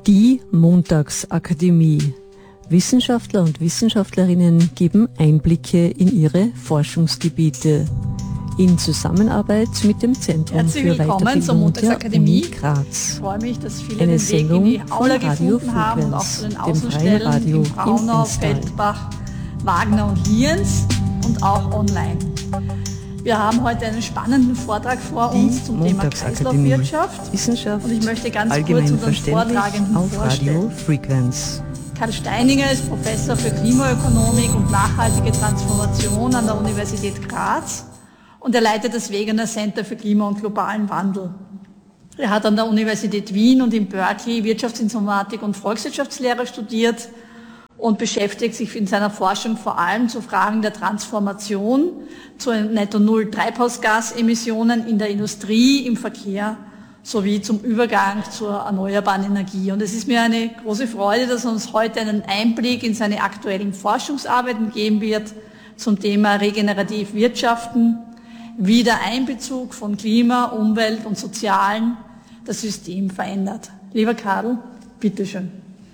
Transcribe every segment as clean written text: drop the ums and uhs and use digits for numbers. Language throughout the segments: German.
Die Montagsakademie. Wissenschaftler und Wissenschaftlerinnen geben Einblicke in ihre Forschungsgebiete. In Zusammenarbeit mit dem Zentrum für Weiterbildung der Uni Graz. Ich freue mich, dass viele Eine den Weg Sendung in die Aula von Radio gefunden haben und auch Frequenz, zu den dem freien Außenstellen Radio in Braunau, im Enstal. Feldbach, Wagner und Lienz und auch online. Wir haben heute einen spannenden Vortrag vor uns zum Thema Kreislaufwirtschaft. Wissenschaft, Und ich möchte ganz kurz allgemein unseren verständlich Vortragenden auf vorstellen. Radio Frequenz. Karl Steininger ist Professor für Klimaökonomik und nachhaltige Transformation an der Universität Graz und er leitet das Wegener Center für Klima- und globalen Wandel. Er hat an der Universität Wien und in Berkeley Wirtschaftsinformatik und Volkswirtschaftslehre studiert und beschäftigt sich in seiner Forschung vor allem zu Fragen der Transformation zu Netto-Null-Treibhausgasemissionen in der Industrie, im Verkehr sowie zum Übergang zur erneuerbaren Energie. Und es ist mir eine große Freude, dass er uns heute einen Einblick in seine aktuellen Forschungsarbeiten geben wird zum Thema regenerativ Wirtschaften, wie der Einbezug von Klima, Umwelt und Sozialen das System verändert. Lieber Karl, bitteschön.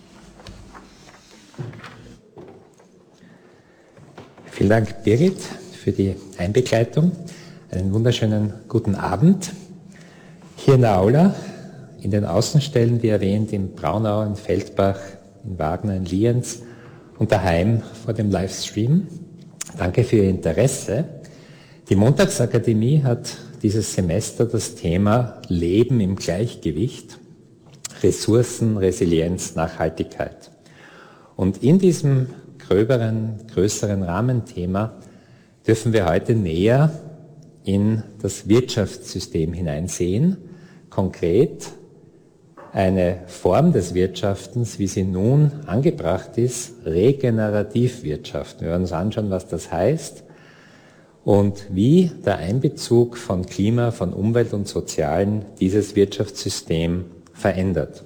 Vielen Dank, Birgit, für die Einbegleitung. Einen wunderschönen guten Abend. Hier in der Aula, in den Außenstellen, wie erwähnt, in Braunau, in Feldbach, in Wagner, in Lienz und daheim vor dem Livestream. Danke für Ihr Interesse. Die Montagsakademie hat dieses Semester das Thema Leben im Gleichgewicht, Ressourcen, Resilienz, Nachhaltigkeit. Und in diesem größeren Rahmenthema dürfen wir heute näher in das Wirtschaftssystem hineinsehen, konkret eine Form des Wirtschaftens, wie sie nun angebracht ist, Regenerativwirtschaft. Wir werden uns anschauen, was das heißt und wie der Einbezug von Klima, von Umwelt und Sozialen dieses Wirtschaftssystem verändert.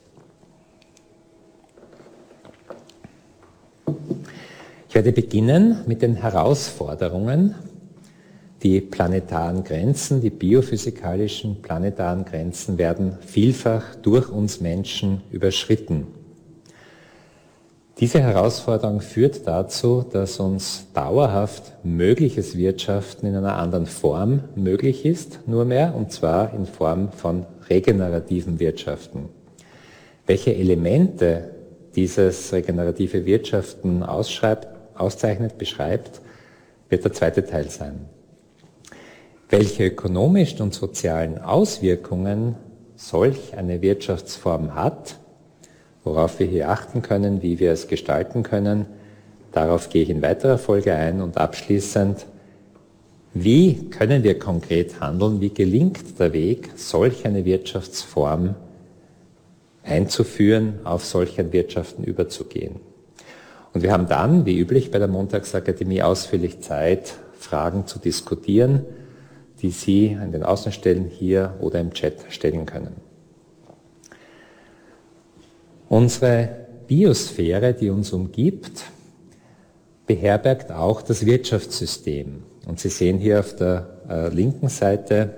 Ich werde beginnen mit den Herausforderungen. Die planetaren Grenzen, die biophysikalischen planetaren Grenzen werden vielfach durch uns Menschen überschritten. Diese Herausforderung führt dazu, dass uns dauerhaft mögliches Wirtschaften in einer anderen Form möglich ist, nur mehr, und zwar in Form von regenerativen Wirtschaften. Welche Elemente dieses regenerative Wirtschaften auszeichnet, beschreibt, wird der zweite Teil sein. Welche ökonomischen und sozialen Auswirkungen solch eine Wirtschaftsform hat, worauf wir hier achten können, wie wir es gestalten können, darauf gehe ich in weiterer Folge ein und abschließend, wie können wir konkret handeln, wie gelingt der Weg, solch eine Wirtschaftsform einzuführen, auf solche Wirtschaften überzugehen. Und wir haben dann, wie üblich bei der Montagsakademie, ausführlich Zeit, Fragen zu diskutieren, die Sie an den Außenstellen hier oder im Chat stellen können. Unsere Biosphäre, die uns umgibt, beherbergt auch das Wirtschaftssystem. Und Sie sehen hier auf der linken Seite,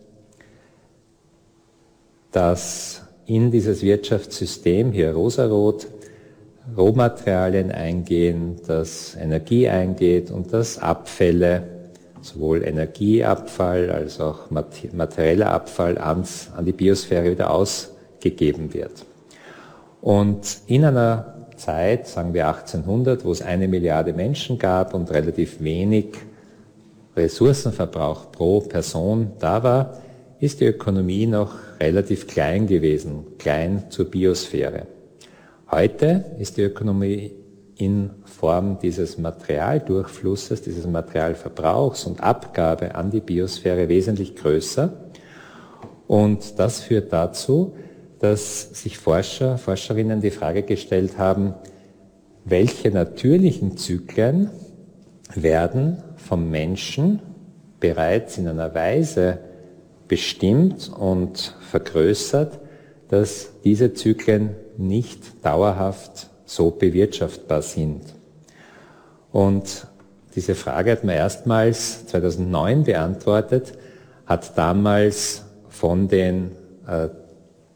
dass in dieses Wirtschaftssystem, hier rosarot, Rohmaterialien eingehen, dass Energie eingeht und dass Abfälle, sowohl Energieabfall als auch materieller Abfall an die Biosphäre wieder ausgegeben wird. Und in einer Zeit, sagen wir 1800, wo es 1 Milliarde Menschen gab und relativ wenig Ressourcenverbrauch pro Person da war, ist die Ökonomie noch relativ klein gewesen, klein zur Biosphäre. Heute ist die Ökonomie in Form dieses Materialdurchflusses, dieses Materialverbrauchs und Abgabe an die Biosphäre wesentlich größer. Und das führt dazu, dass sich Forscher, Forscherinnen die Frage gestellt haben, welche natürlichen Zyklen werden vom Menschen bereits in einer Weise bestimmt und vergrößert, dass diese Zyklen nicht dauerhaft so bewirtschaftbar sind. Und diese Frage hat man erstmals 2009 beantwortet, hat damals von den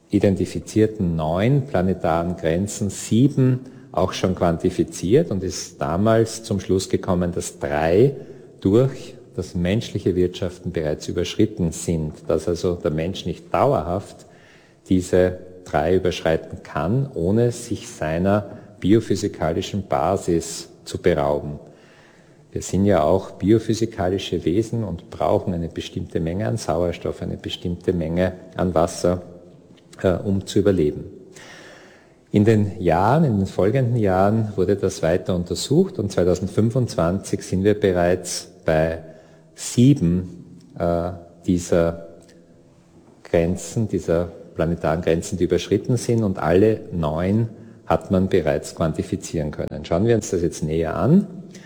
identifizierten 9 planetaren Grenzen 7 auch schon quantifiziert und ist damals zum Schluss gekommen, dass 3 durch das menschliche Wirtschaften bereits überschritten sind, dass also der Mensch nicht dauerhaft diese 3 überschreiten kann, ohne sich seiner biophysikalischen Basis zu berauben. Wir sind ja auch biophysikalische Wesen und brauchen eine bestimmte Menge an Sauerstoff, eine bestimmte Menge an Wasser, um zu überleben. In den folgenden Jahren wurde das weiter untersucht und 2025 sind wir bereits bei 7 dieser Grenzen, dieser planetaren Grenzen, die überschritten sind, und alle 9 hat man bereits quantifizieren können. Schauen wir uns das jetzt näher an.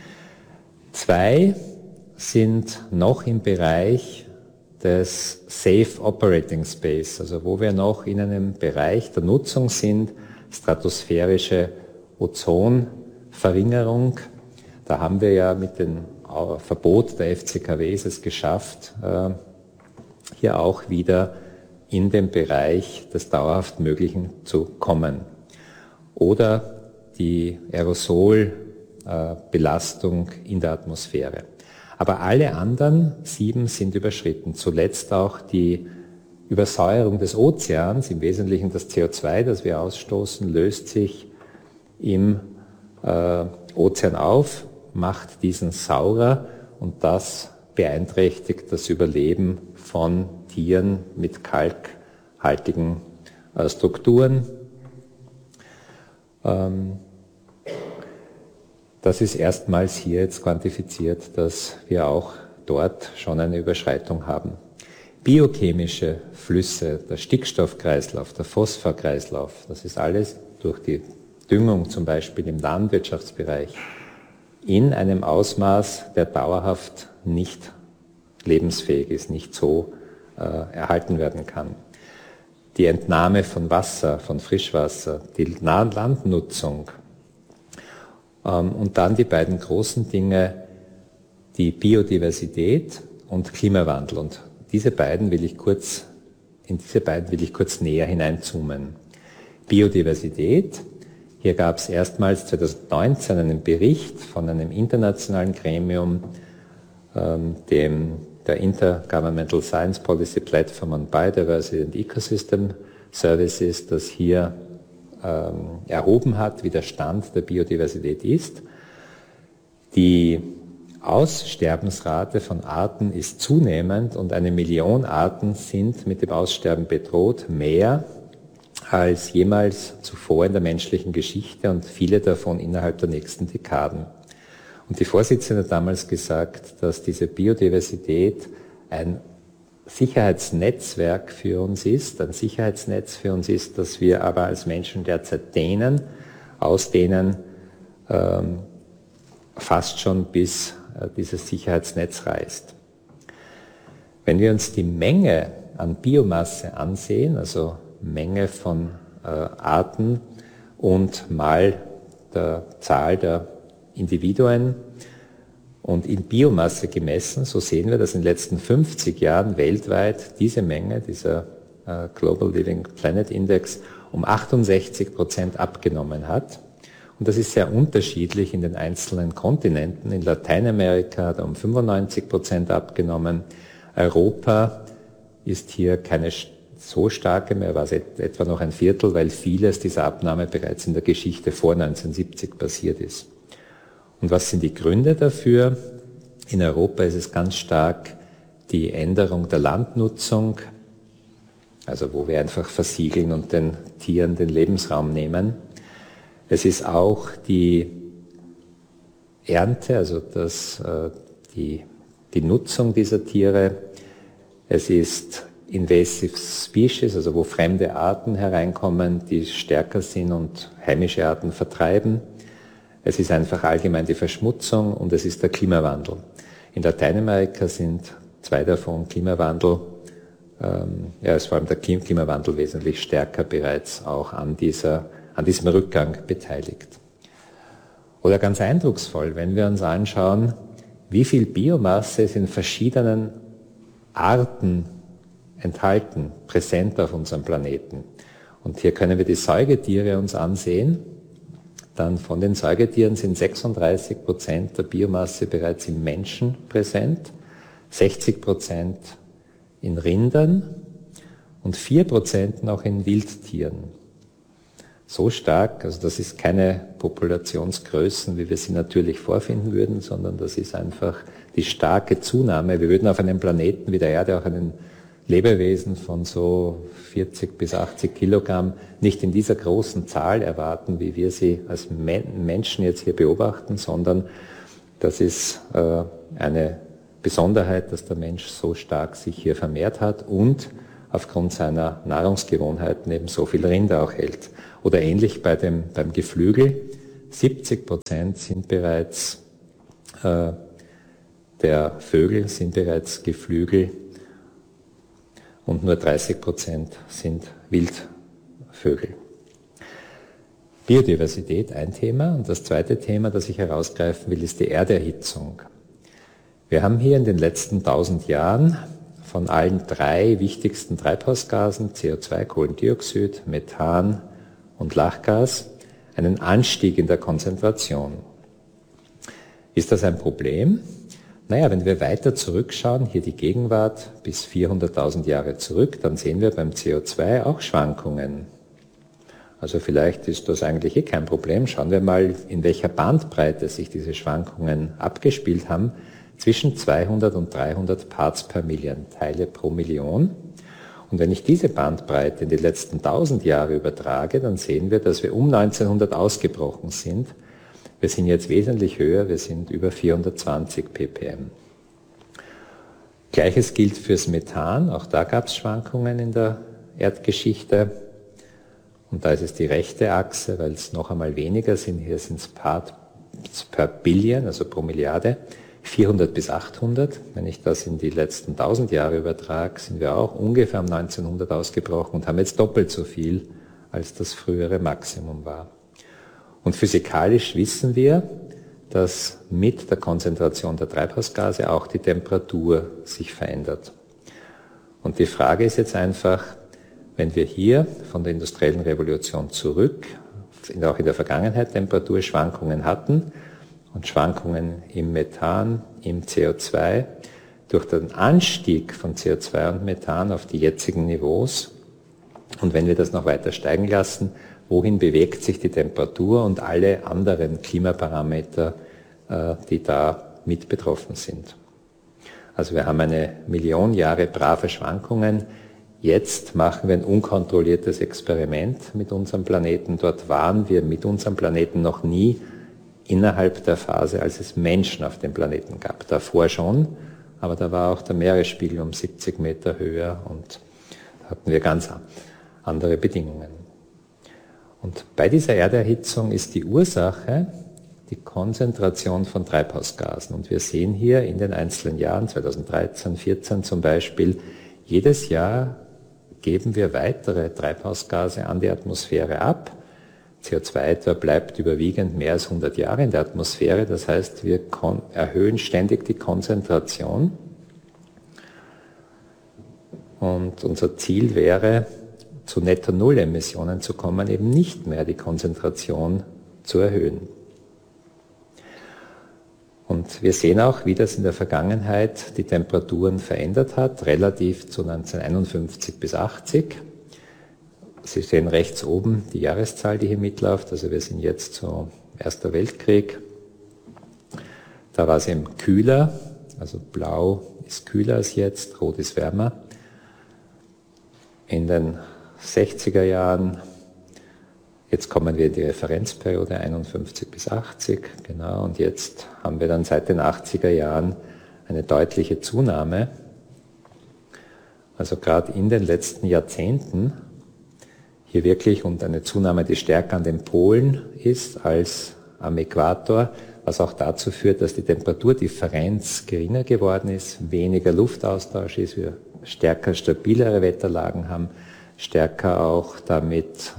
2 sind noch im Bereich des Safe Operating Space, also wo wir noch in einem Bereich der Nutzung sind, stratosphärische Ozonverringerung. Da haben wir ja mit dem Verbot der FCKWs es geschafft, hier auch wieder in den Bereich des dauerhaft Möglichen zu kommen. Oder die Aerosolbelastung in der Atmosphäre. Aber alle anderen 7 sind überschritten. Zuletzt auch die Übersäuerung des Ozeans, im Wesentlichen das CO2, das wir ausstoßen, löst sich im Ozean auf, macht diesen saurer und das beeinträchtigt das Überleben von Tieren mit kalkhaltigen Strukturen. Das ist erstmals hier jetzt quantifiziert, dass wir auch dort schon eine Überschreitung haben. Biochemische Flüsse, der Stickstoffkreislauf, der Phosphorkreislauf, das ist alles durch die Düngung zum Beispiel im Landwirtschaftsbereich in einem Ausmaß, der dauerhaft nicht lebensfähig ist, nicht so erhalten werden kann. Die Entnahme von Wasser, von Frischwasser, die Landnutzung und dann die beiden großen Dinge, die Biodiversität und Klimawandel. Und in diese beiden will ich kurz näher hineinzoomen. Biodiversität. Hier gab es erstmals 2019 einen Bericht von einem internationalen Gremium, der Intergovernmental Science Policy Platform on Biodiversity and Ecosystem Services, das hier erhoben hat, wie der Stand der Biodiversität ist. Die Aussterbensrate von Arten ist zunehmend und 1 Million Arten sind mit dem Aussterben bedroht, mehr als jemals zuvor in der menschlichen Geschichte und viele davon innerhalb der nächsten Dekaden. Und die Vorsitzende hat damals gesagt, dass diese Biodiversität ein Sicherheitsnetzwerk für uns ist, ein Sicherheitsnetz für uns ist, das wir aber als Menschen derzeit ausdehnen, fast schon bis dieses Sicherheitsnetz reißt. Wenn wir uns die Menge an Biomasse ansehen, also Menge von Arten und mal der Zahl der Individuen und in Biomasse gemessen, so sehen wir, dass in den letzten 50 Jahren weltweit diese Menge, dieser Global Living Planet Index, um 68% abgenommen hat. Und das ist sehr unterschiedlich in den einzelnen Kontinenten. In Lateinamerika hat er um 95% abgenommen. Europa ist hier keine so starke mehr, war es etwa noch ein Viertel, weil vieles dieser Abnahme bereits in der Geschichte vor 1970 passiert ist. Und was sind die Gründe dafür? In Europa ist es ganz stark die Änderung der Landnutzung, also wo wir einfach versiegeln und den Tieren den Lebensraum nehmen. Es ist auch die Ernte, also die Nutzung dieser Tiere. Es ist Invasive Species, also wo fremde Arten hereinkommen, die stärker sind und heimische Arten vertreiben. Es ist einfach allgemein die Verschmutzung und es ist der Klimawandel. In Lateinamerika sind 2 davon Klimawandel, ist vor allem der Klimawandel wesentlich stärker bereits auch an diesem Rückgang beteiligt. Oder ganz eindrucksvoll, wenn wir uns anschauen, wie viel Biomasse ist in verschiedenen Arten enthalten, präsent auf unserem Planeten. Und hier können wir die Säugetiere uns ansehen. Dann von den Säugetieren sind 36% der Biomasse bereits im Menschen präsent, 60% in Rindern und 4% noch in Wildtieren. So stark, also das ist keine Populationsgrößen, wie wir sie natürlich vorfinden würden, sondern das ist einfach die starke Zunahme. Wir würden auf einem Planeten wie der Erde auch einen Lebewesen von so 40 bis 80 Kilogramm nicht in dieser großen Zahl erwarten, wie wir sie als Menschen jetzt hier beobachten, sondern das ist eine Besonderheit, dass der Mensch so stark sich hier vermehrt hat und aufgrund seiner Nahrungsgewohnheiten eben so viel Rinder auch hält. Oder ähnlich beim Geflügel, 70% sind bereits der Vögel sind bereits Geflügel und nur 30% sind Wildvögel. Biodiversität, ein Thema. Und das zweite Thema, das ich herausgreifen will, ist die Erderhitzung. Wir haben hier in den letzten 1000 Jahren von allen 3 wichtigsten Treibhausgasen, CO2, Kohlendioxid, Methan und Lachgas, einen Anstieg in der Konzentration. Ist das ein Problem? Naja, wenn wir weiter zurückschauen, hier die Gegenwart bis 400.000 Jahre zurück, dann sehen wir beim CO2 auch Schwankungen. Also vielleicht ist das eigentlich kein Problem. Schauen wir mal, in welcher Bandbreite sich diese Schwankungen abgespielt haben. Zwischen 200 und 300 Parts per Million, Teile pro Million. Und wenn ich diese Bandbreite in die letzten 1000 Jahre übertrage, dann sehen wir, dass wir um 1900 ausgebrochen sind. Wir sind jetzt wesentlich höher, wir sind über 420 ppm. Gleiches gilt fürs Methan, auch da gab es Schwankungen in der Erdgeschichte. Und da ist es die rechte Achse, weil es noch einmal weniger sind. Hier sind es Parts per Billion, also pro Milliarde. 400 bis 800, wenn ich das in die letzten 1000 Jahre übertrage, sind wir auch ungefähr um 1900 ausgebrochen und haben jetzt doppelt so viel, als das frühere Maximum war. Und physikalisch wissen wir, dass mit der Konzentration der Treibhausgase auch die Temperatur sich verändert. Und die Frage ist jetzt einfach, wenn wir hier von der industriellen Revolution zurück, auch in der Vergangenheit Temperaturschwankungen hatten, und Schwankungen im Methan, im CO2, durch den Anstieg von CO2 und Methan auf die jetzigen Niveaus. Und wenn wir das noch weiter steigen lassen, wohin bewegt sich die Temperatur und alle anderen Klimaparameter, die da mit betroffen sind. Also wir haben eine Million Jahre brave Schwankungen. Jetzt machen wir ein unkontrolliertes Experiment mit unserem Planeten. Dort waren wir mit unserem Planeten noch nie innerhalb der Phase, als es Menschen auf dem Planeten gab. Davor schon, aber da war auch der Meeresspiegel um 70 Meter höher und da hatten wir ganz andere Bedingungen. Und bei dieser Erderhitzung ist die Ursache die Konzentration von Treibhausgasen. Und wir sehen hier in den einzelnen Jahren, 2013, 2014 zum Beispiel, jedes Jahr geben wir weitere Treibhausgase an die Atmosphäre ab. CO2 etwa bleibt überwiegend mehr als 100 Jahre in der Atmosphäre. Das heißt, wir erhöhen ständig die Konzentration. Und unser Ziel wäre, zu Netto-Null-Emissionen zu kommen, eben nicht mehr die Konzentration zu erhöhen. Und wir sehen auch, wie das in der Vergangenheit die Temperaturen verändert hat, relativ zu 1951 bis 80. Sie sehen rechts oben die Jahreszahl, die hier mitläuft. Also wir sind jetzt zu Erster Weltkrieg. Da war es eben kühler, also blau ist kühler als jetzt, rot ist wärmer. In den 60er Jahren, jetzt kommen wir in die Referenzperiode 51 bis 80, genau, und jetzt haben wir dann seit den 80er Jahren eine deutliche Zunahme. Also gerade in den letzten Jahrzehnten hier wirklich und eine Zunahme, die stärker an den Polen ist als am Äquator, was auch dazu führt, dass die Temperaturdifferenz geringer geworden ist, weniger Luftaustausch ist, wir stärker stabilere Wetterlagen haben, stärker auch damit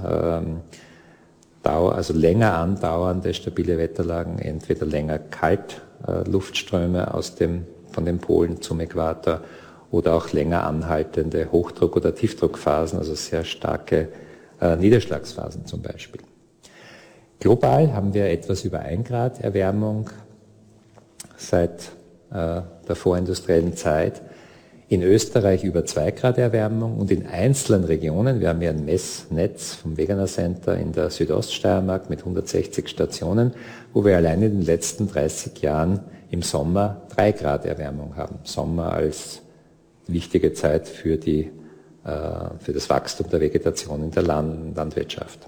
also länger andauernde stabile Wetterlagen, entweder länger Kaltluftströme von den Polen zum Äquator oder auch länger anhaltende Hochdruck- oder Tiefdruckphasen, also sehr starke Niederschlagsphasen zum Beispiel. Global haben wir etwas über 1 Grad Erwärmung seit der vorindustriellen Zeit. In Österreich über 2 Grad Erwärmung und in einzelnen Regionen, wir haben ja ein Messnetz vom Wegener Center in der Südoststeiermark mit 160 Stationen, wo wir allein in den letzten 30 Jahren im Sommer 3 Grad Erwärmung haben. Sommer als wichtige Zeit für das Wachstum der Vegetation in der Landwirtschaft.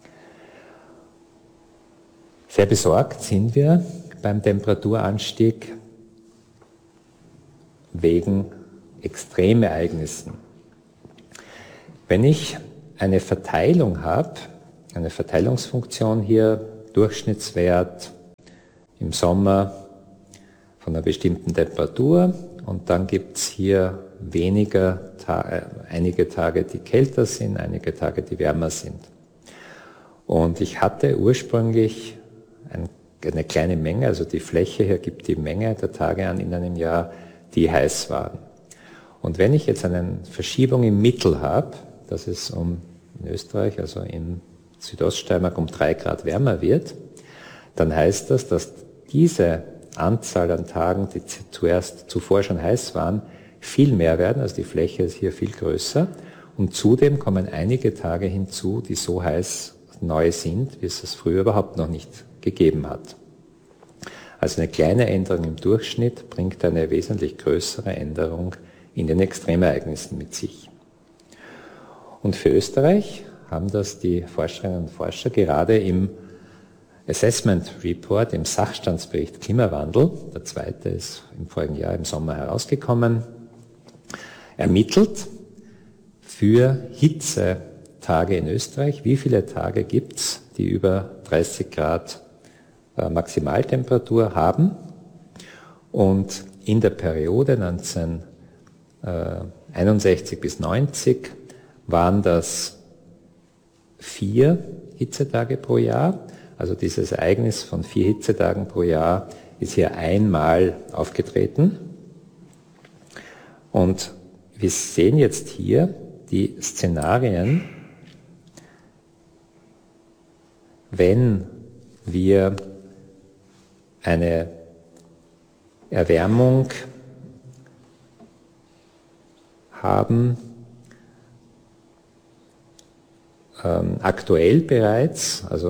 Sehr besorgt sind wir beim Temperaturanstieg wegen Extremereignissen. Wenn ich eine Verteilung habe, eine Verteilungsfunktion hier, Durchschnittswert im Sommer von einer bestimmten Temperatur und dann gibt es hier einige Tage, die kälter sind, einige Tage, die wärmer sind. Und ich hatte ursprünglich eine kleine Menge, also die Fläche hier gibt die Menge der Tage an in einem Jahr, die heiß waren. Und wenn ich jetzt eine Verschiebung im Mittel habe, dass es in Österreich, also in Südoststeiermark um 3 Grad wärmer wird, dann heißt das, dass diese Anzahl an Tagen, die zuvor schon heiß waren, viel mehr werden, also die Fläche ist hier viel größer. Und zudem kommen einige Tage hinzu, die so heiß neu sind, wie es es früher überhaupt noch nicht gegeben hat. Also eine kleine Änderung im Durchschnitt bringt eine wesentlich größere Änderung in den Extremereignissen mit sich. Und für Österreich haben das die Forscherinnen und Forscher gerade im Assessment Report, im Sachstandsbericht Klimawandel, der zweite ist im vorigen Jahr im Sommer herausgekommen, ermittelt für Hitzetage in Österreich. Wie viele Tage gibt es, die über 30 Grad Maximaltemperatur haben? Und in der Periode 1961 bis 90 waren das 4 Hitzetage pro Jahr. Also dieses Ereignis von 4 Hitzetagen pro Jahr ist hier einmal aufgetreten. Und wir sehen jetzt hier die Szenarien, wenn wir eine Erwärmung haben, aktuell bereits, also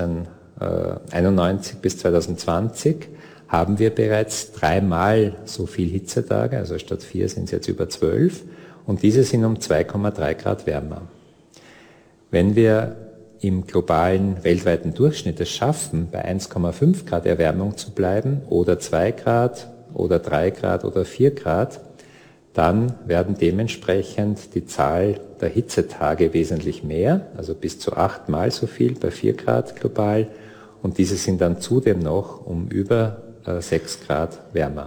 1991 bis 2020, haben wir bereits 3-mal so viel Hitzetage, also statt 4 sind es jetzt über 12, und diese sind um 2,3 Grad wärmer. Wenn wir im globalen weltweiten Durchschnitt es schaffen, bei 1,5 Grad Erwärmung zu bleiben, oder 2 Grad, oder 3 Grad, oder 4 Grad, dann werden dementsprechend die Zahl der Hitzetage wesentlich mehr, also bis zu 8-mal so viel bei 4 Grad global, und diese sind dann zudem noch um über 6 Grad wärmer.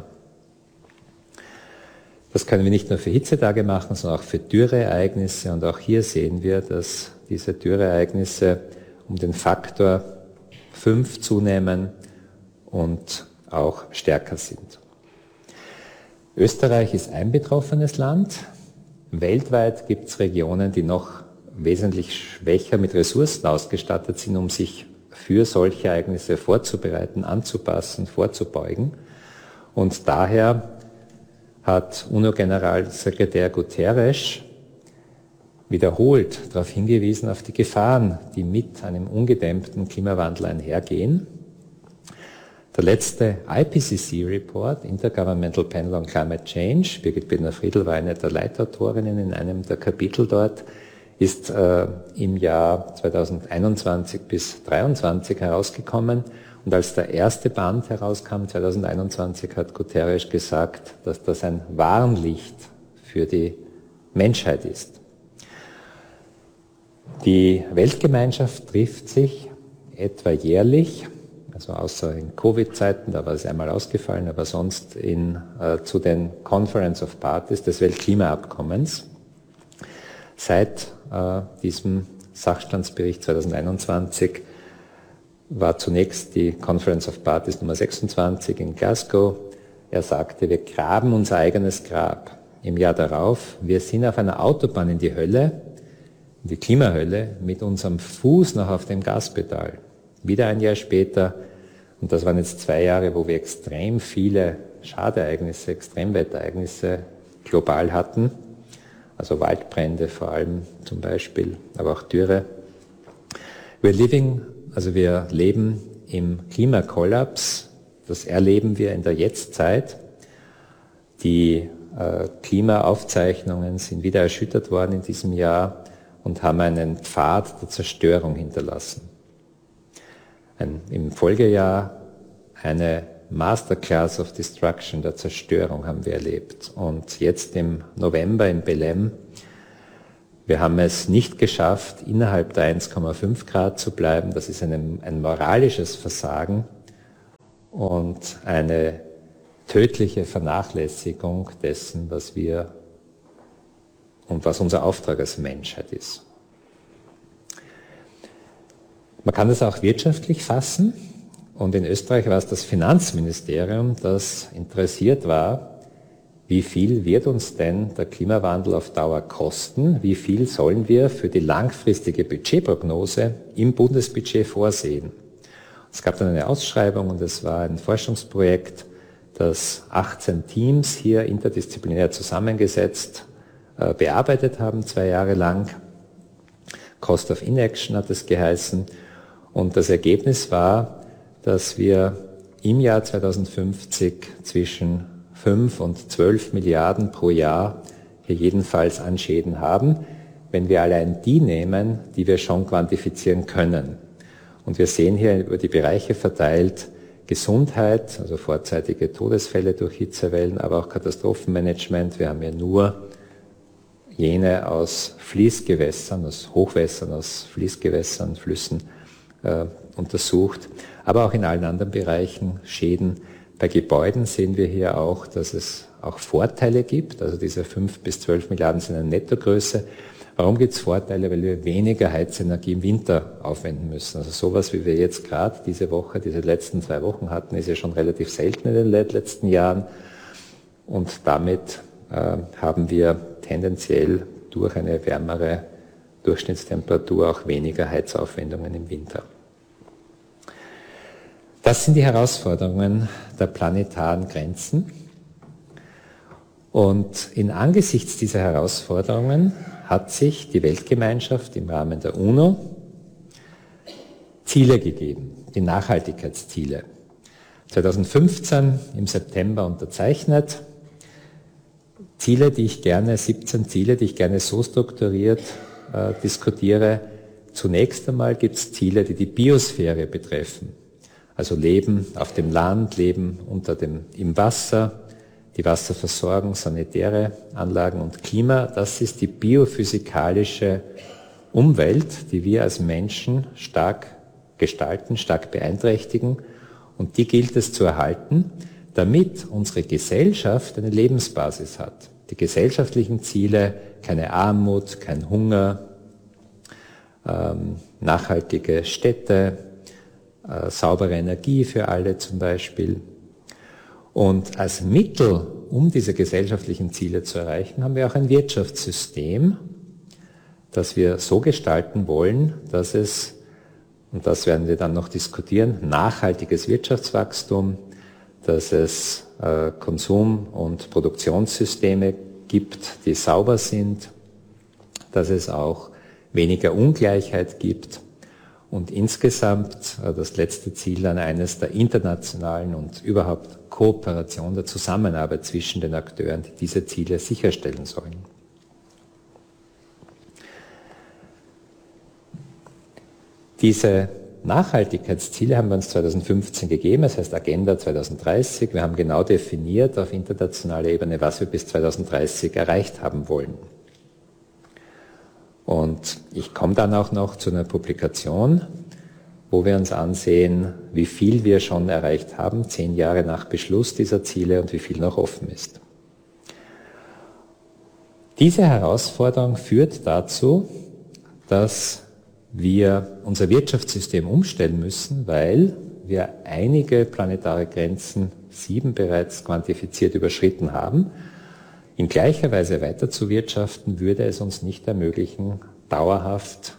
Das können wir nicht nur für Hitzetage machen, sondern auch für Dürreereignisse, und auch hier sehen wir, dass diese Dürreereignisse um den Faktor 5 zunehmen und auch stärker sind. Österreich ist ein betroffenes Land. Weltweit gibt es Regionen, die noch wesentlich schwächer mit Ressourcen ausgestattet sind, um sich für solche Ereignisse vorzubereiten, anzupassen, vorzubeugen. Und daher hat UNO-Generalsekretär Guterres wiederholt darauf hingewiesen, auf die Gefahren, die mit einem ungedämmten Klimawandel einhergehen. Der letzte IPCC-Report, Intergovernmental Panel on Climate Change, Birgit Birner-Friedl war eine der Leitautorinnen in einem der Kapitel dort, ist im Jahr 2021 bis 2023 herausgekommen. Und als der erste Band herauskam, 2021, hat Guterres gesagt, dass das ein Warnlicht für die Menschheit ist. Die Weltgemeinschaft trifft sich etwa jährlich, also außer in Covid-Zeiten, da war es einmal ausgefallen, aber sonst zu den Conference of Parties des Weltklimaabkommens. Seit diesem Sachstandsbericht 2021 war zunächst die Conference of Parties Nummer 26 in Glasgow. Er sagte, wir graben unser eigenes Grab. Im Jahr darauf, wir sind auf einer Autobahn in die Hölle, in die Klimahölle mit unserem Fuß noch auf dem Gaspedal. Wieder ein Jahr später, und das waren jetzt 2 Jahre, wo wir extrem viele Schadereignisse, Extremwetterereignisse global hatten, also Waldbrände vor allem zum Beispiel, aber auch Dürre. Wir leben im Klimakollaps, das erleben wir in der Jetztzeit. Die Klimaaufzeichnungen sind wieder erschüttert worden in diesem Jahr und haben einen Pfad der Zerstörung hinterlassen. Im Folgejahr eine Masterclass of Destruction, der Zerstörung haben wir erlebt. Und jetzt im November in Belém, wir haben es nicht geschafft, innerhalb der 1,5 Grad zu bleiben. Das ist ein moralisches Versagen und eine tödliche Vernachlässigung dessen, was unser Auftrag als Menschheit ist. Man kann das auch wirtschaftlich fassen. Und in Österreich war es das Finanzministerium, das interessiert war, wie viel wird uns denn der Klimawandel auf Dauer kosten? Wie viel sollen wir für die langfristige Budgetprognose im Bundesbudget vorsehen? Es gab dann eine Ausschreibung und es war ein Forschungsprojekt, das 18 Teams hier interdisziplinär zusammengesetzt bearbeitet haben, 2 Jahre lang. Cost of Inaction hat es geheißen. Und das Ergebnis war, dass wir im Jahr 2050 zwischen 5 und 12 Milliarden pro Jahr hier jedenfalls an Schäden haben, wenn wir allein die nehmen, die wir schon quantifizieren können. Und wir sehen hier über die Bereiche verteilt Gesundheit, also vorzeitige Todesfälle durch Hitzewellen, aber auch Katastrophenmanagement. Wir haben ja nur jene aus Fließgewässern, aus Hochwässern, aus Fließgewässern, Flüssen untersucht, aber auch in allen anderen Bereichen Schäden. Bei Gebäuden sehen wir hier auch, dass es auch Vorteile gibt, also diese 5 bis 12 Milliarden sind eine Nettogröße. Warum gibt es Vorteile? Weil wir weniger Heizenergie im Winter aufwenden müssen. Also sowas, wie wir jetzt gerade diese letzten 2 Wochen hatten, ist ja schon relativ selten in den letzten Jahren. Und damit haben wir tendenziell durch eine wärmere Durchschnittstemperatur auch weniger Heizaufwendungen im Winter. Das sind die Herausforderungen der planetaren Grenzen. Und angesichts dieser Herausforderungen hat sich die Weltgemeinschaft im Rahmen der UNO Ziele gegeben, die Nachhaltigkeitsziele. 2015 im September unterzeichnet. 17 Ziele, die ich gerne so strukturiert diskutiere. Zunächst einmal gibt es Ziele, die die Biosphäre betreffen. Also Leben auf dem Land, Leben im Wasser, die Wasserversorgung, sanitäre Anlagen und Klima. Das ist die biophysikalische Umwelt, die wir als Menschen stark gestalten, stark beeinträchtigen. Und die gilt es zu erhalten, damit unsere Gesellschaft eine Lebensbasis hat. Die gesellschaftlichen Ziele, keine Armut, kein Hunger, nachhaltige Städte, saubere Energie für alle zum Beispiel. Und als Mittel, um diese gesellschaftlichen Ziele zu erreichen, haben wir auch ein Wirtschaftssystem, das wir so gestalten wollen, dass es, und das werden wir dann noch diskutieren, nachhaltiges Wirtschaftswachstum, dass es Konsum- und Produktionssysteme gibt, die sauber sind, dass es auch weniger Ungleichheit gibt und insgesamt das letzte Ziel dann eines der internationalen und überhaupt Kooperation, der Zusammenarbeit zwischen den Akteuren, die diese Ziele sicherstellen sollen. Diese Nachhaltigkeitsziele haben wir uns 2015 gegeben, das heißt Agenda 2030. Wir haben genau definiert auf internationaler Ebene, was wir bis 2030 erreicht haben wollen. Und ich komme dann auch noch zu einer Publikation, wo wir uns ansehen, wie viel wir schon erreicht haben, 10 Jahre nach Beschluss dieser Ziele und wie viel noch offen ist. Diese Herausforderung führt dazu, dass wir unser Wirtschaftssystem umstellen müssen, weil wir einige planetare Grenzen, 7 bereits quantifiziert, überschritten haben. In gleicher Weise weiter zu wirtschaften, würde es uns nicht ermöglichen, dauerhaft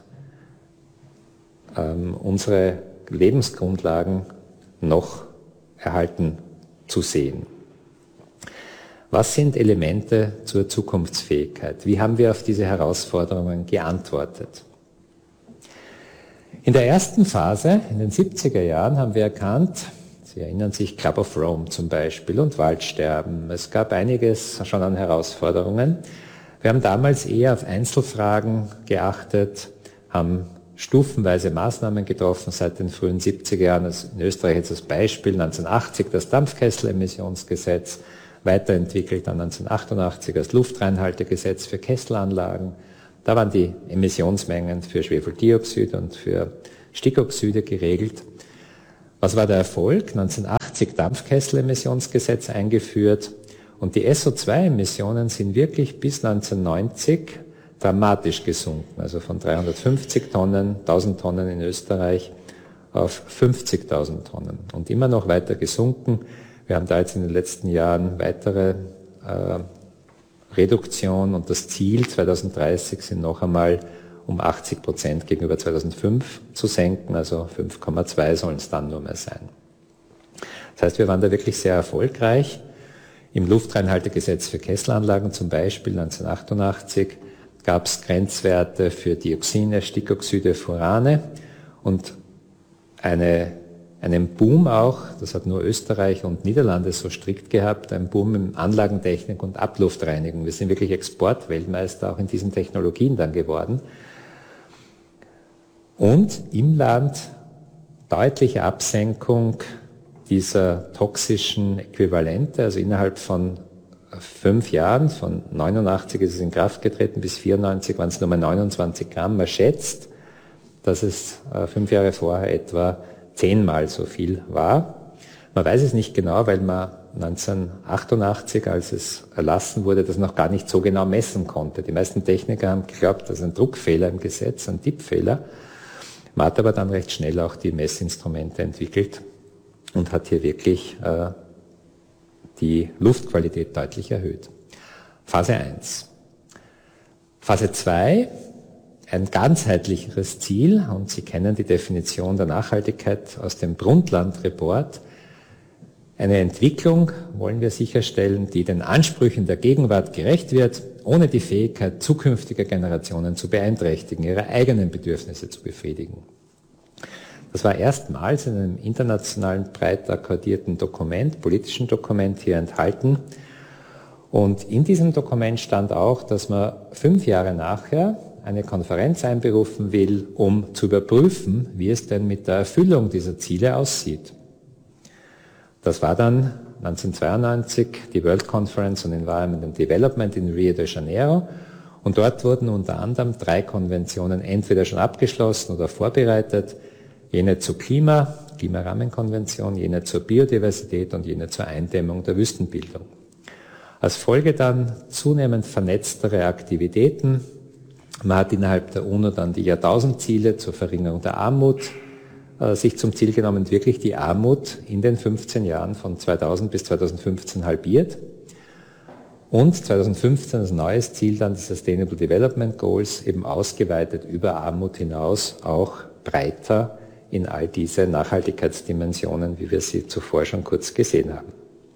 unsere Lebensgrundlagen noch erhalten zu sehen. Was sind Elemente zur Zukunftsfähigkeit? Wie haben wir auf diese Herausforderungen geantwortet? In der ersten Phase, in den 70er Jahren, haben wir erkannt, Sie erinnern sich, Club of Rome zum Beispiel und Waldsterben. Es gab einiges schon an Herausforderungen. Wir haben damals eher auf Einzelfragen geachtet, haben stufenweise Maßnahmen getroffen seit den frühen 70er Jahren. In Österreich jetzt das Beispiel 1980 das Dampfkesselemissionsgesetz, weiterentwickelt dann 1988 das Luftreinhaltegesetz für Kesselanlagen. Da waren die Emissionsmengen für Schwefeldioxid und für Stickoxide geregelt. Was war der Erfolg? 1980 Dampfkesselemissionsgesetz eingeführt und die SO2-Emissionen sind wirklich bis 1990 dramatisch gesunken, also von 350 Tonnen, 1000 Tonnen in Österreich auf 50.000 Tonnen und immer noch weiter gesunken. Wir haben da jetzt in den letzten Jahren weitere Reduktion und das Ziel 2030 sind noch einmal um 80% gegenüber 2005 zu senken, also 5,2 sollen es dann nur mehr sein. Das heißt, wir waren da wirklich sehr erfolgreich. Im Luftreinhaltegesetz für Kesselanlagen zum Beispiel 1988 gab es Grenzwerte für Dioxine, Stickoxide, Furane und einen Boom auch, das hat nur Österreich und Niederlande so strikt gehabt, ein Boom in Anlagentechnik und Abluftreinigung. Wir sind wirklich Exportweltmeister auch in diesen Technologien dann geworden. Und im Land deutliche Absenkung dieser toxischen Äquivalente, also innerhalb von 5 Jahren, von 89 ist es in Kraft getreten bis 94 waren es nur mal 29 Gramm. Man schätzt, dass es 5 Jahre vorher etwa 10-mal so viel war. Man weiß es nicht genau, weil man 1988, als es erlassen wurde, das noch gar nicht so genau messen konnte. Die meisten Techniker haben geglaubt, das ist ein Druckfehler im Gesetz, ein Tippfehler. Man hat aber dann recht schnell auch die Messinstrumente entwickelt und hat hier wirklich die Luftqualität deutlich erhöht. Phase 1. Phase 2, ein ganzheitlicheres Ziel, und Sie kennen die Definition der Nachhaltigkeit aus dem Brundtland-Report. Eine Entwicklung wollen wir sicherstellen, die den Ansprüchen der Gegenwart gerecht wird, ohne die Fähigkeit zukünftiger Generationen zu beeinträchtigen, ihre eigenen Bedürfnisse zu befriedigen. Das war erstmals in einem internationalen, breit akkordierten Dokument, politischen Dokument hier enthalten. Und in diesem Dokument stand auch, dass man 5 Jahre nachher eine Konferenz einberufen will, um zu überprüfen, wie es denn mit der Erfüllung dieser Ziele aussieht. Das war dann 1992 die World Conference on Environment and Development in Rio de Janeiro. Und dort wurden unter anderem 3 Konventionen entweder schon abgeschlossen oder vorbereitet. Jene zur Klimarahmenkonvention, jene zur Biodiversität und jene zur Eindämmung der Wüstenbildung. Als Folge dann zunehmend vernetztere Aktivitäten. Man hat innerhalb der UNO dann die Jahrtausendziele zur Verringerung der Armut sich zum Ziel genommen, wirklich die Armut in den 15 Jahren von 2000 bis 2015 halbiert. Und 2015 als neues Ziel dann die Sustainable Development Goals, eben ausgeweitet über Armut hinaus, auch breiter in all diese Nachhaltigkeitsdimensionen, wie wir sie zuvor schon kurz gesehen haben.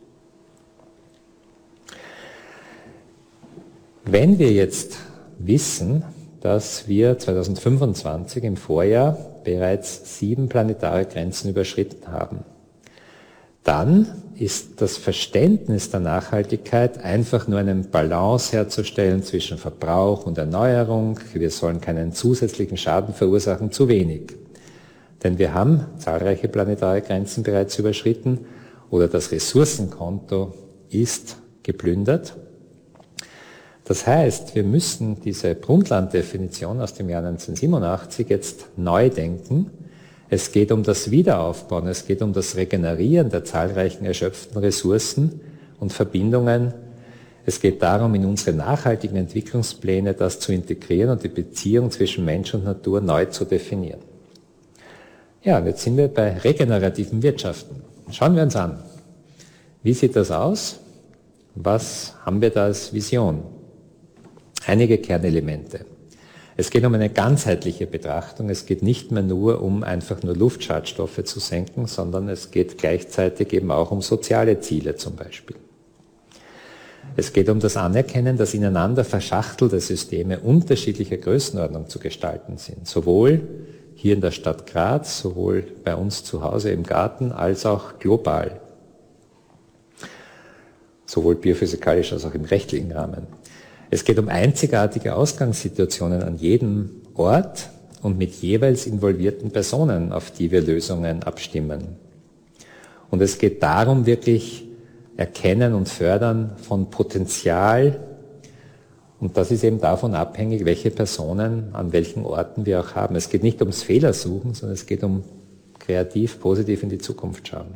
Wenn wir jetzt wissen, dass wir 2025 im Vorjahr bereits 7 planetare Grenzen überschritten haben, dann ist das Verständnis der Nachhaltigkeit einfach nur eine Balance herzustellen zwischen Verbrauch und Erneuerung. Wir sollen keinen zusätzlichen Schaden verursachen, zu wenig. Denn wir haben zahlreiche planetare Grenzen bereits überschritten oder das Ressourcenkonto ist geplündert. Das heißt, wir müssen diese Brundtland-Definition aus dem Jahr 1987 jetzt neu denken. Es geht um das Wiederaufbauen, es geht um das Regenerieren der zahlreichen erschöpften Ressourcen und Verbindungen. Es geht darum, in unsere nachhaltigen Entwicklungspläne das zu integrieren und die Beziehung zwischen Mensch und Natur neu zu definieren. Ja, und jetzt sind wir bei regenerativen Wirtschaften. Schauen wir uns an. Wie sieht das aus? Was haben wir da als Vision? Einige Kernelemente. Es geht um eine ganzheitliche Betrachtung. Es geht nicht mehr nur um einfach nur Luftschadstoffe zu senken, sondern es geht gleichzeitig eben auch um soziale Ziele zum Beispiel. Es geht um das Anerkennen, dass ineinander verschachtelte Systeme unterschiedlicher Größenordnung zu gestalten sind. Sowohl hier in der Stadt Graz, sowohl bei uns zu Hause im Garten, als auch global. Sowohl biophysikalisch als auch im rechtlichen Rahmen. Es geht um einzigartige Ausgangssituationen an jedem Ort und mit jeweils involvierten Personen, auf die wir Lösungen abstimmen. Und es geht darum, wirklich Erkennen und Fördern von Potenzial. Und das ist eben davon abhängig, welche Personen an welchen Orten wir auch haben. Es geht nicht ums Fehlersuchen, sondern es geht um kreativ, positiv in die Zukunft schauen.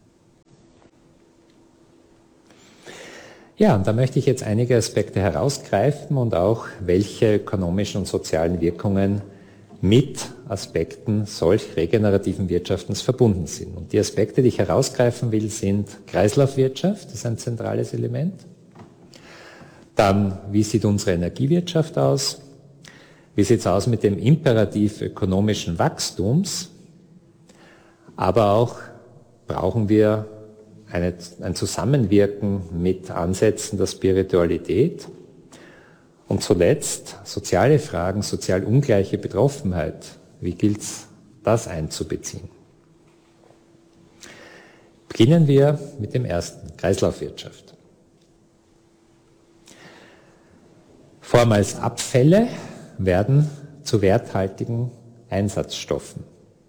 Ja, und da möchte ich jetzt einige Aspekte herausgreifen und auch welche ökonomischen und sozialen Wirkungen mit Aspekten solch regenerativen Wirtschaftens verbunden sind. Und die Aspekte, die ich herausgreifen will, sind Kreislaufwirtschaft, das ist ein zentrales Element. Dann, wie sieht unsere Energiewirtschaft aus? Wie sieht es aus mit dem Imperativ ökonomischen Wachstums? Aber auch brauchen wir ein Zusammenwirken mit Ansätzen der Spiritualität. Und zuletzt soziale Fragen, sozial ungleiche Betroffenheit. Wie gilt es, das einzubeziehen? Beginnen wir mit dem ersten, Kreislaufwirtschaft. Vormals Abfälle werden zu werthaltigen Einsatzstoffen.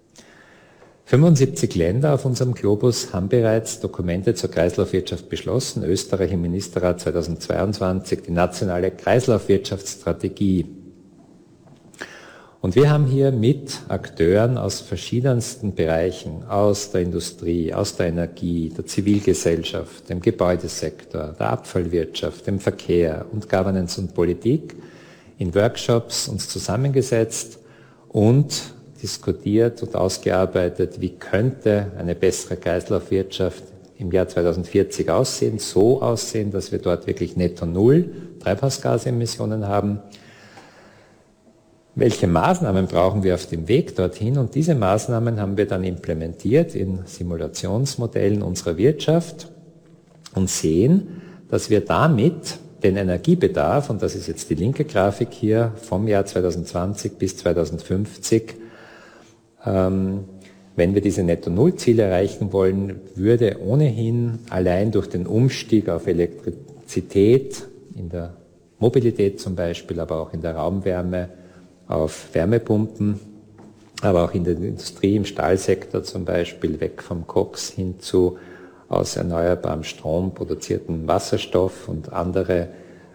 75 Länder auf unserem Globus haben bereits Dokumente zur Kreislaufwirtschaft beschlossen. Österreich im Ministerrat 2022, die nationale Kreislaufwirtschaftsstrategie. Und wir haben hier mit Akteuren aus verschiedensten Bereichen, aus der Industrie, aus der Energie, der Zivilgesellschaft, dem Gebäudesektor, der Abfallwirtschaft, dem Verkehr und Governance und Politik in Workshops uns zusammengesetzt und diskutiert und ausgearbeitet, wie könnte eine bessere Kreislaufwirtschaft im Jahr 2040 aussehen, so aussehen, dass wir dort wirklich netto null Treibhausgasemissionen haben. Welche Maßnahmen brauchen wir auf dem Weg dorthin? Und diese Maßnahmen haben wir dann implementiert in Simulationsmodellen unserer Wirtschaft und sehen, dass wir damit den Energiebedarf, und das ist jetzt die linke Grafik hier, vom Jahr 2020 bis 2050, wenn wir diese Netto-Null-Ziele erreichen wollen, würde ohnehin allein durch den Umstieg auf Elektrizität, in der Mobilität zum Beispiel, aber auch in der Raumwärme, auf Wärmepumpen, aber auch in der Industrie, im Stahlsektor zum Beispiel, weg vom Koks hin zu aus erneuerbarem Strom produzierten Wasserstoff und andere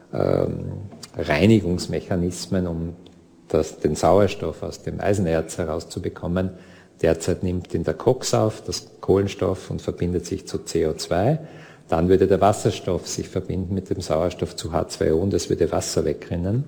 Reinigungsmechanismen, um den Sauerstoff aus dem Eisenerz herauszubekommen. Derzeit nimmt ihn der Koks auf, das Kohlenstoff, und verbindet sich zu CO2. Dann würde der Wasserstoff sich verbinden mit dem Sauerstoff zu H2O und es würde Wasser wegrinnen.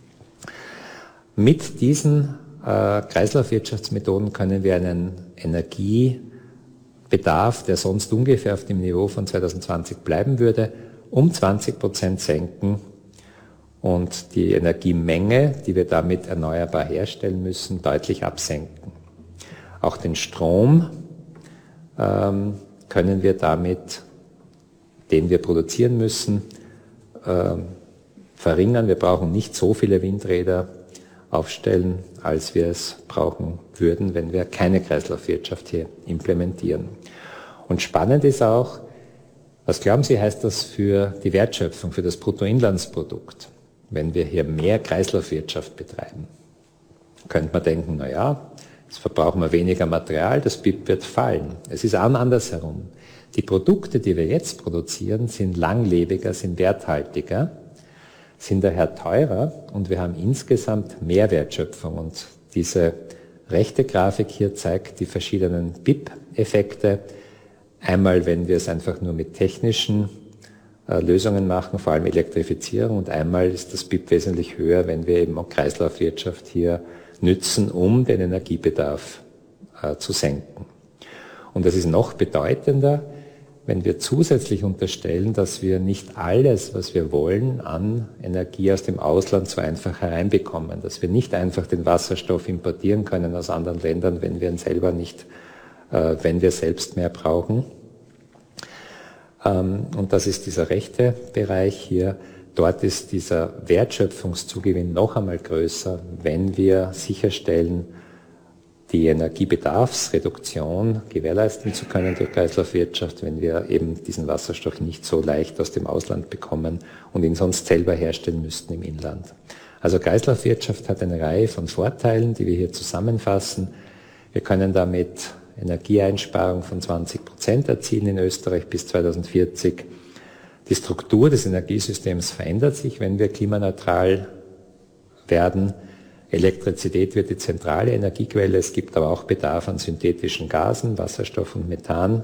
Mit diesen Kreislaufwirtschaftsmethoden können wir einen Energiebedarf, der sonst ungefähr auf dem Niveau von 2020 bleiben würde, um 20% senken und die Energiemenge, die wir damit erneuerbar herstellen müssen, deutlich absenken. Auch den Strom können wir damit, den wir produzieren müssen, verringern. Wir brauchen nicht so viele Windräder aufstellen, als wir es brauchen würden, wenn wir keine Kreislaufwirtschaft hier implementieren. Und spannend ist auch, was glauben Sie, heißt das für die Wertschöpfung, für das Bruttoinlandsprodukt, wenn wir hier mehr Kreislaufwirtschaft betreiben? Könnte man denken, naja, jetzt verbrauchen wir weniger Material, das BIP wird fallen. Es ist andersherum. Die Produkte, die wir jetzt produzieren, sind langlebiger, sind werthaltiger, sind daher teurer und wir haben insgesamt mehr Wertschöpfung. Und diese rechte Grafik hier zeigt die verschiedenen BIP-Effekte. Einmal, wenn wir es einfach nur mit technischen Lösungen machen, vor allem Elektrifizierung, und einmal ist das BIP wesentlich höher, wenn wir eben auch Kreislaufwirtschaft hier nützen, um den Energiebedarf zu senken. Und das ist noch bedeutender, wenn wir zusätzlich unterstellen, dass wir nicht alles, was wir wollen, an Energie aus dem Ausland so einfach hereinbekommen, dass wir nicht einfach den Wasserstoff importieren können aus anderen Ländern, wenn wir ihn selber nicht, wenn wir selbst mehr brauchen. Und das ist dieser rechte Bereich hier. Dort ist dieser Wertschöpfungszugewinn noch einmal größer, wenn wir sicherstellen, die Energiebedarfsreduktion gewährleisten zu können durch Kreislaufwirtschaft, wenn wir eben diesen Wasserstoff nicht so leicht aus dem Ausland bekommen und ihn sonst selber herstellen müssten im Inland. Also Kreislaufwirtschaft hat eine Reihe von Vorteilen, die wir hier zusammenfassen. Wir können damit Energieeinsparung von 20% erzielen in Österreich bis 2040. Die Struktur des Energiesystems verändert sich, wenn wir klimaneutral werden. Elektrizität wird die zentrale Energiequelle, es gibt aber auch Bedarf an synthetischen Gasen, Wasserstoff und Methan.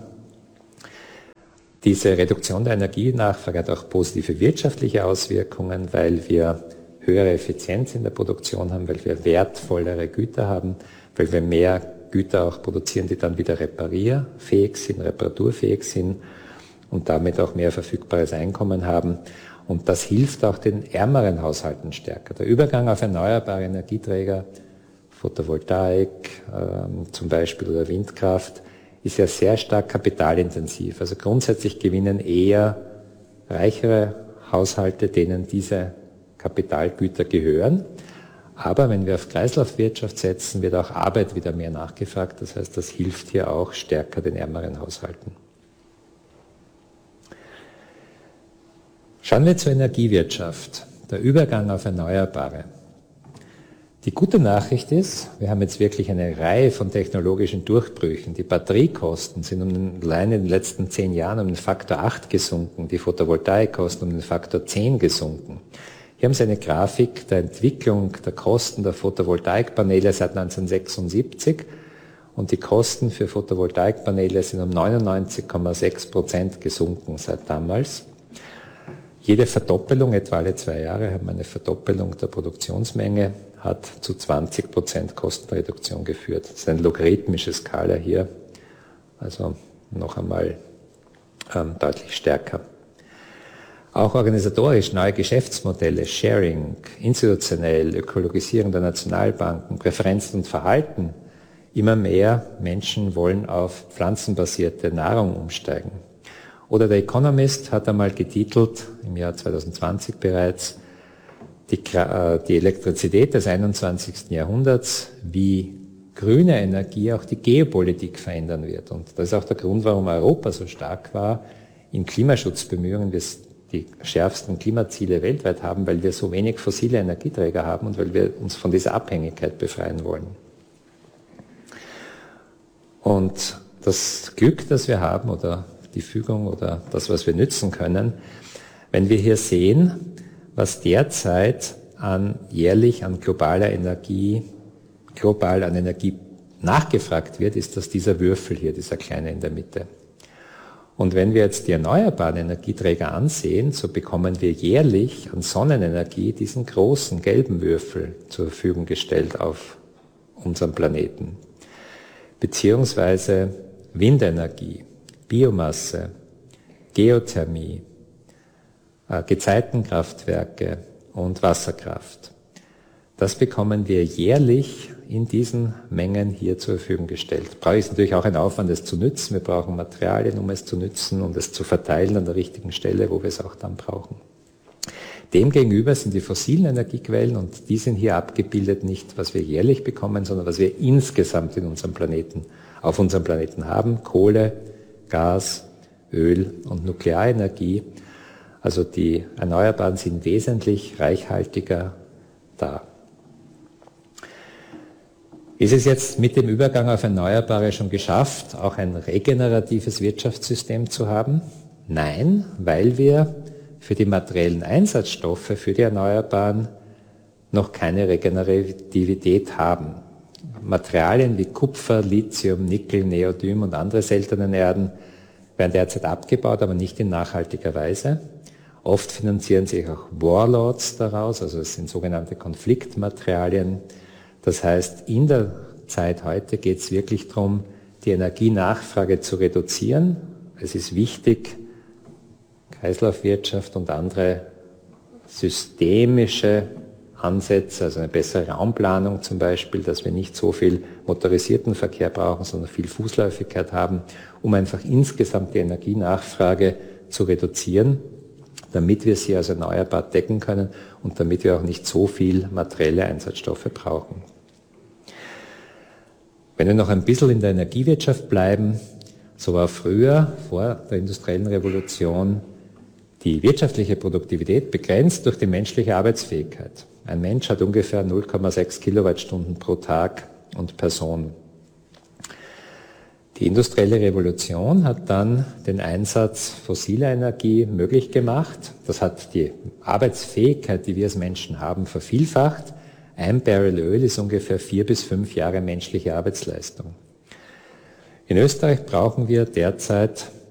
Diese Reduktion der Energienachfrage hat auch positive wirtschaftliche Auswirkungen, weil wir höhere Effizienz in der Produktion haben, weil wir wertvollere Güter haben, weil wir mehr Güter auch produzieren, die dann wieder reparaturfähig sind und damit auch mehr verfügbares Einkommen haben. Und das hilft auch den ärmeren Haushalten stärker. Der Übergang auf erneuerbare Energieträger, Photovoltaik zum Beispiel oder Windkraft, ist ja sehr stark kapitalintensiv. Also grundsätzlich gewinnen eher reichere Haushalte, denen diese Kapitalgüter gehören. Aber wenn wir auf Kreislaufwirtschaft setzen, wird auch Arbeit wieder mehr nachgefragt. Das heißt, das hilft hier auch stärker den ärmeren Haushalten. Schauen wir zur Energiewirtschaft, der Übergang auf Erneuerbare. Die gute Nachricht ist, wir haben jetzt wirklich eine Reihe von technologischen Durchbrüchen. Die Batteriekosten sind allein in den letzten 10 Jahren um den Faktor 8 gesunken, die Photovoltaikkosten um den Faktor 10 gesunken. Hier haben Sie eine Grafik der Entwicklung der Kosten der Photovoltaikpaneele seit 1976 und die Kosten für Photovoltaikpaneele sind um 99,6% gesunken seit damals. Jede Verdoppelung, etwa alle 2 Jahre, haben eine Verdoppelung der Produktionsmenge, hat zu 20% Kostenreduktion geführt. Das ist eine logarithmische Skala hier, also noch einmal deutlich stärker. Auch organisatorisch neue Geschäftsmodelle, Sharing, institutionell, Ökologisierung der Nationalbanken, Präferenzen und Verhalten. Immer mehr Menschen wollen auf pflanzenbasierte Nahrung umsteigen. Oder der Economist hat einmal getitelt, im Jahr 2020 bereits, die Elektrizität des 21. Jahrhunderts, wie grüne Energie auch die Geopolitik verändern wird. Und das ist auch der Grund, warum Europa so stark war in Klimaschutzbemühungen. Wir die schärfsten Klimaziele weltweit haben, weil wir so wenig fossile Energieträger haben und weil wir uns von dieser Abhängigkeit befreien wollen. Und das Glück, das wir haben, oder die Fügung oder das, was wir nützen können, wenn wir hier sehen, was derzeit jährlich an global an Energie nachgefragt wird, ist das dieser Würfel hier, dieser kleine in der Mitte. Und wenn wir jetzt die erneuerbaren Energieträger ansehen, so bekommen wir jährlich an Sonnenenergie diesen großen gelben Würfel zur Verfügung gestellt auf unserem Planeten. Beziehungsweise Windenergie, Biomasse, Geothermie, Gezeitenkraftwerke und Wasserkraft. Das bekommen wir jährlich in diesen Mengen hier zur Verfügung gestellt. Braucht es natürlich auch einen Aufwand, es zu nützen. Wir brauchen Materialien, um es zu nützen und es zu verteilen an der richtigen Stelle, wo wir es auch dann brauchen. Demgegenüber sind die fossilen Energiequellen, und die sind hier abgebildet, nicht was wir jährlich bekommen, sondern was wir insgesamt auf unserem Planeten haben. Kohle, Gas, Öl und Nuklearenergie. Also die Erneuerbaren sind wesentlich reichhaltiger da. Ist es jetzt mit dem Übergang auf Erneuerbare schon geschafft, auch ein regeneratives Wirtschaftssystem zu haben? Nein, weil wir für die materiellen Einsatzstoffe, für die Erneuerbaren noch keine Regenerativität haben. Materialien wie Kupfer, Lithium, Nickel, Neodym und andere seltenen Erden werden derzeit abgebaut, aber nicht in nachhaltiger Weise. Oft finanzieren sich auch Warlords daraus, also es sind sogenannte Konfliktmaterialien. Das heißt, in der Zeit heute geht es wirklich darum, die Energienachfrage zu reduzieren. es ist wichtig, Kreislaufwirtschaft und andere systemische Ansätze, also eine bessere Raumplanung zum Beispiel, dass wir nicht so viel motorisierten Verkehr brauchen, sondern viel Fußläufigkeit haben, um einfach insgesamt die Energienachfrage zu reduzieren, damit wir sie als erneuerbar decken können und damit wir auch nicht so viel materielle Einsatzstoffe brauchen. Wenn wir noch ein bisschen in der Energiewirtschaft bleiben, so war früher, vor der industriellen Revolution, die wirtschaftliche Produktivität begrenzt durch die menschliche Arbeitsfähigkeit. Ein Mensch hat ungefähr 0,6 Kilowattstunden pro Tag und Person. Die industrielle Revolution hat dann den Einsatz fossiler Energie möglich gemacht. Das hat die Arbeitsfähigkeit, die wir als Menschen haben, vervielfacht. Ein Barrel Öl ist ungefähr 4 bis 5 Jahre menschliche Arbeitsleistung. In Österreich brauchen wir derzeit